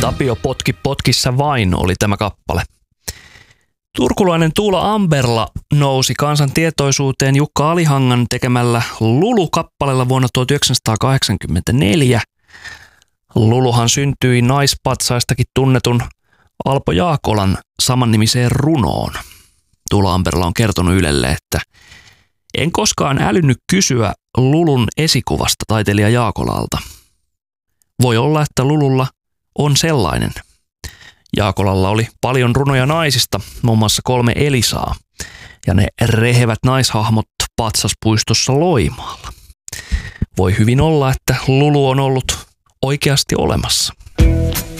Tapio potki potkissa vain oli tämä kappale. Turkulainen Tuula Amberla nousi kansan tietoisuuteen Jukka Alihangan tekemällä Lulu-kappaleella vuonna 1984. Luluhan syntyi naispatsaistakin tunnetun Alpo Jaakolan samannimiseen runoon. Tuula Amberla on kertonut Ylelle, että en koskaan älynnyt kysyä Lulun esikuvasta taiteilija Jaakolalta. Voi olla, että Lululla on sellainen. Jaakolalla oli paljon runoja naisista, muun muassa 3 Elisaa, ja ne rehevät naishahmot patsaspuistossa Loimaalla. Voi hyvin olla, että Lulu on ollut oikeasti olemassa.